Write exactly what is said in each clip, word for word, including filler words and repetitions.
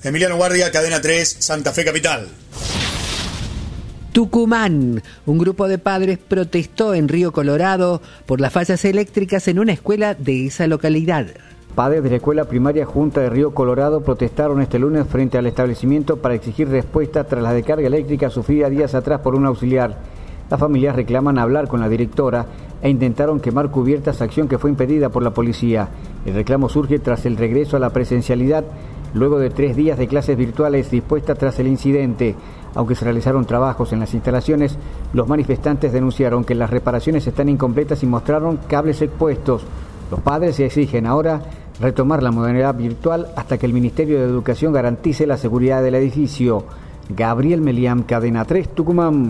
Emiliano Guardia, Cadena tres, Santa Fe Capital. Tucumán. Un grupo de padres protestó en Río Colorado por las fallas eléctricas en una escuela de esa localidad. Padres de la Escuela Primaria Junta de Río Colorado protestaron este lunes frente al establecimiento para exigir respuesta tras la descarga eléctrica sufrida días atrás por un auxiliar. Las familias reclaman hablar con la directora e intentaron quemar cubiertas, acción que fue impedida por la policía. El reclamo surge tras el regreso a la presencialidad, luego de tres días de clases virtuales dispuestas tras el incidente. Aunque se realizaron trabajos en las instalaciones, los manifestantes denunciaron que las reparaciones están incompletas y mostraron cables expuestos. Los padres exigen ahora retomar la modalidad virtual hasta que el Ministerio de Educación garantice la seguridad del edificio. Gabriel Meliam, Cadena tres, Tucumán.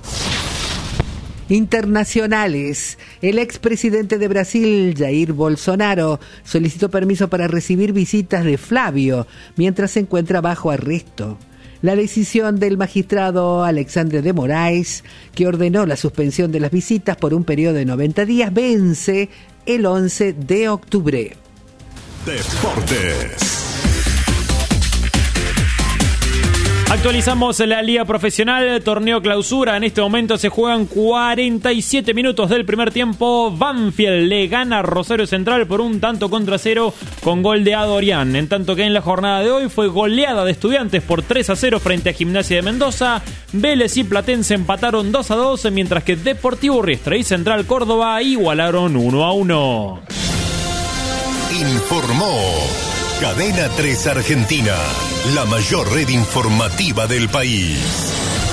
Internacionales. El expresidente de Brasil, Jair Bolsonaro, solicitó permiso para recibir visitas de Flavio mientras se encuentra bajo arresto. La decisión del magistrado Alexandre de Moraes, que ordenó la suspensión de las visitas por un periodo de noventa días, vence el once de octubre. Deportes. Actualizamos la Liga Profesional, torneo clausura. En este momento se juegan cuarenta y siete minutos del primer tiempo. Banfield le gana a Rosario Central por un tanto contra cero con gol de Adorián. En tanto que en la jornada de hoy fue goleada de Estudiantes por tres a cero frente a Gimnasia de Mendoza. Vélez y Platense empataron dos a dos, mientras que Deportivo Riestra y Central Córdoba igualaron uno a uno. Informó Cadena tres Argentina, la mayor red informativa del país.